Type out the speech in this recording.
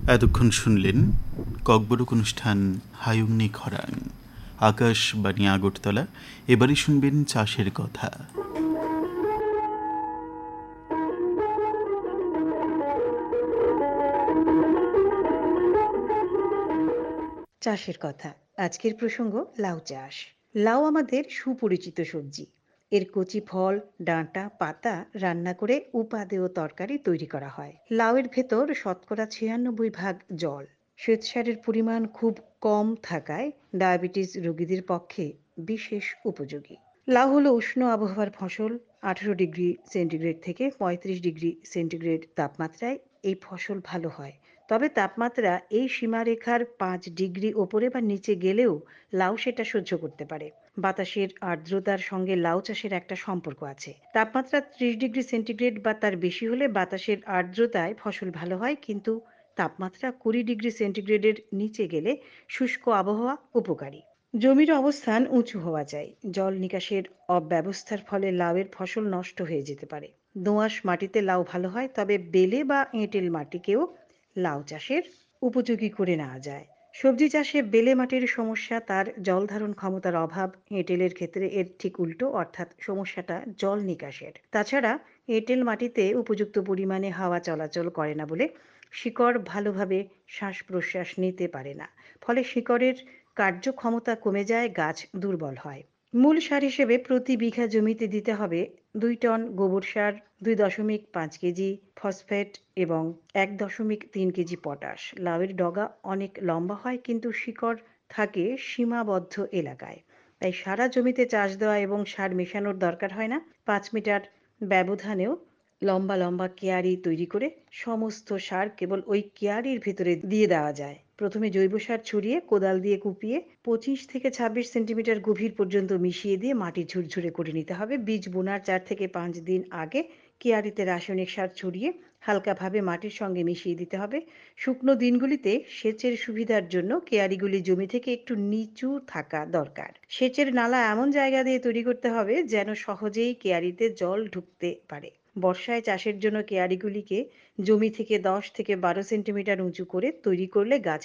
এতক্ষণ শুনলেন ককবরক অনুষ্ঠান হায়ুংনি খরাং, আকাশবাণী আগরতলা। এবারে শুনবেন চাষের কথা। চাষের কথা। আজকের প্রসঙ্গ লাউ চাষ। লাউ আমাদের সুপরিচিত সবজি। এর কচি ফল, ডাঁটা, পাতা রান্না করে উপাদেয় তরকারি তৈরি করা হয়। লাউয়ের ভেতর শতকরা 96% জল। শ্বেতসারের পরিমাণ খুব কম থাকায় ডায়াবেটিস রোগীদের পক্ষে বিশেষ উপযোগী। লাউ হলো উষ্ণ আবহাওয়ার ফসল। 18 ডিগ্রি সেন্টিগ্রেড থেকে 35 ডিগ্রি সেন্টিগ্রেড তাপমাত্রায় এই ফসল ভালো হয়। তবে তাপমাত্রা এই সীমারেখার 5 ডিগ্রি ওপরে বা নিচে গেলেও লাউ সেটা সহ্য করতে পারে। বাতাসের আর্দ্রতার সঙ্গে লাউ চাষের একটা সম্পর্ক আছে। তাপমাত্রা 30 ডিগ্রি সেন্টিগ্রেড বা তার বেশি হলে বাতাসের আর্দ্রতায় ফসল ভালো হয়, কিন্তু তাপমাত্রা 20 ডিগ্রি সেন্টিগ্রেডের নিচে গেলে শুষ্ক আবহাওয়া উপকারী। জমির অবস্থান উঁচু হওয়া চাই। জল নিকাশের অব্যবস্থার ফলে লাউয়ের ফসল নষ্ট হয়ে যেতে পারে। দোআঁশ মাটিতে লাউ ভালো হয়, তবে বেলে বা এঁটেল মাটিকেও লাউ চাষের উপযোগী করে নেওয়া যায়। সবজি চাষে বেলে মাটির সমস্যা তার জল ধারণ ক্ষমতার অভাব। এঁটেলের ক্ষেত্রে এর ঠিক উল্টো, অর্থাৎ সমস্যাটা জল নিকাশের। তাছাড়া এঁটেল মাটিতে উপযুক্ত পরিমাণে হাওয়া চলাচল করে না বলে শিকড় ভালোভাবে শ্বাস প্রশ্বাস নিতে পারে না। ফলে শিকড়ের কার্যক্ষমতা কমে যায়, গাছ দুর্বল হয়। মূল সার হিসেবে প্রতি বিঘা জমিতে দিতে হবে 2 টন গোবর সার, 2.5 কেজি ফসফেট এবং 1.3 কেজি পটাশ। লাউয়ের ডগা অনেক লম্বা হয়, কিন্তু শিকড় থাকে সীমাবদ্ধ এলাকায়। তাই সারা জমিতে চাষ দেওয়া এবং সার মেশানোর দরকার হয় না। 5 মিটার ব্যবধানেও লম্বা লম্বা কেয়ারি তৈরি করে সমস্ত সার কেবল ওই কেয়ারির ভেতরে দিয়ে দেওয়া যায়। প্রথমে জৈব সার ছড়িয়ে কোদাল দিয়ে কুপিয়ে 25 থেকে 26 সেন্টিমিটার গভীর পর্যন্ত মিশিয়ে দিয়ে মাটি ঝুরঝুরে করে নিতে হবে। বীজ বোনার 4 থেকে 5 দিন আগে কেয়ারিতে রাসায়নিক সার ছড়িয়ে হালকাভাবে মাটির সঙ্গে মিশিয়ে দিতে হবে। শুকনো দিনগুলিতে সেচের সুবিধার জন্য কেয়ারিগুলি জমি থেকে একটু নিচু থাকা দরকার। সেচের নালা এমন জায়গা দিয়ে তৈরি করতে হবে যেন সহজেই কেয়ারিতে জল ঢুকতে পারে। বর্ষায় চাষের জন্য কেয়ারিগুলিকে জমি থেকে 10 থেকে 12 সেন্টিমিটার উঁচু করে তৈরি করলে গাছ